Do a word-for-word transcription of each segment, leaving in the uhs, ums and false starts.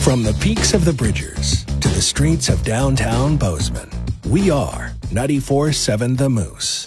From the peaks of the Bridgers to the streets of downtown Bozeman, we are ninety-four point seven The Moose.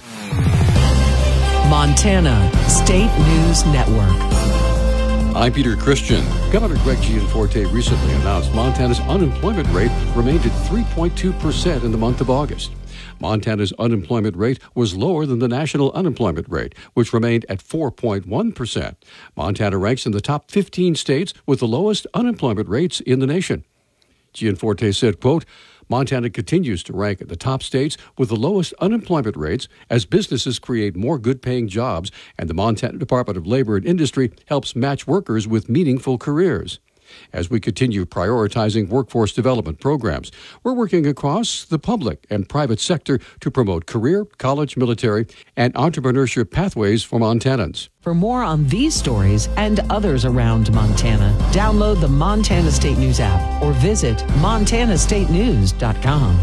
Montana State News Network. I'm Peter Christian. Governor Greg Gianforte recently announced Montana's unemployment rate remained at three point two percent in the month of August. Montana's unemployment rate was lower than the national unemployment rate, which remained at four point one percent. Montana ranks in the top fifteen states with the lowest unemployment rates in the nation. Gianforte said, quote, Montana continues to rank at the top states with the lowest unemployment rates as businesses create more good-paying jobs and the Montana Department of Labor and Industry helps match workers with meaningful careers. As we continue prioritizing workforce development programs, we're working across the public and private sector to promote career, college, military, and entrepreneurship pathways for Montanans. For more on these stories and others around Montana, download the Montana State News app or visit montana state news dot com.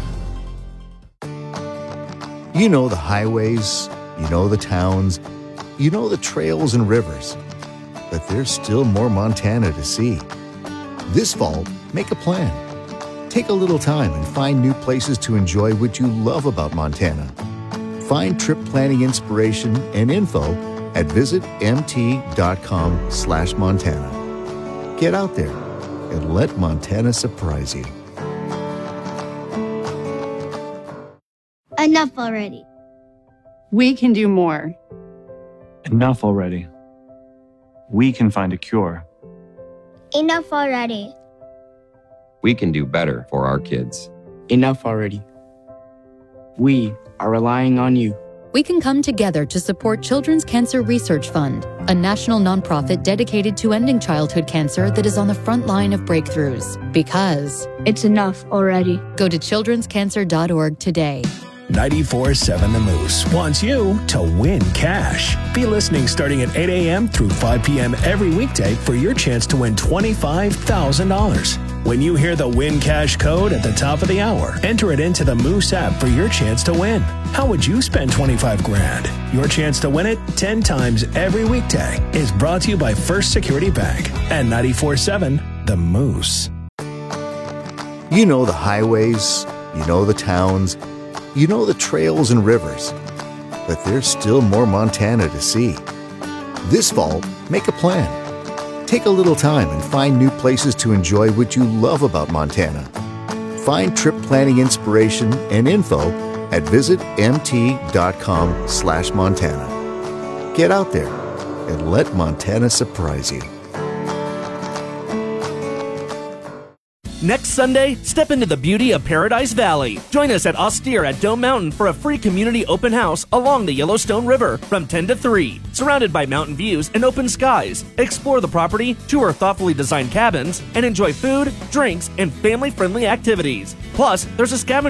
You know the highways, you know the towns, you know the trails and rivers. But there's still more Montana to see. This fall, make a plan. Take a little time and find new places to enjoy what you love about Montana. Find trip planning inspiration and info at visit m t dot com slash Montana. Get out there and let Montana surprise you. Enough already. We can do more. Enough already. We can find a cure. Enough already. We can do better for our kids. Enough already. We are relying on you. We can come together to support Children's Cancer Research Fund, a national nonprofit dedicated to ending childhood cancer that is on the front line of breakthroughs. Because it's enough already. Go to children's cancer dot org today. ninety-four point seven The Moose wants you to win cash. Be listening starting at eight a.m. through five p.m. every weekday for your chance to win twenty-five thousand dollars. When you hear the Win Cash code at the top of the hour, enter it into the Moose app for your chance to win. How would you spend twenty-five grand? Your chance to win it ten times every weekday is brought to you by First Security Bank and ninety-four point seven The Moose. You know the highways, you know the towns, you know the trails and rivers, but there's still more Montana to see. This fall, make a plan. Take a little time and find new places to enjoy what you love about Montana. Find trip planning inspiration and info at visit m t dot com slash Montana. Get out there and let Montana surprise you. Next Sunday, step into the beauty of Paradise Valley. Join us at Austere at Dome Mountain for a free community open house along the Yellowstone River from ten to three. Surrounded by mountain views and open skies, explore the property, tour thoughtfully designed cabins, and enjoy food, drinks, and family-friendly activities. Plus, there's a scavenger